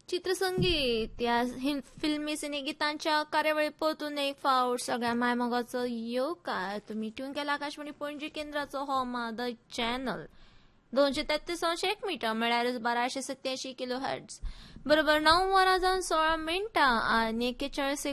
चित्रसंगीत या फिल्मी सिनेगीतांच्या कार्यावळी परतून एक फावट सगळ्या मायमोगाचो येवकार तुम्ही ट्यून केला आकाशवाणी पणजी केंद्राचो हो द चॅनल 233.1 मीटर म्हळ्यार 1287 किलो हर्ट्ज बरोबर 9 वरां जावन 16 मिनटां आनी 41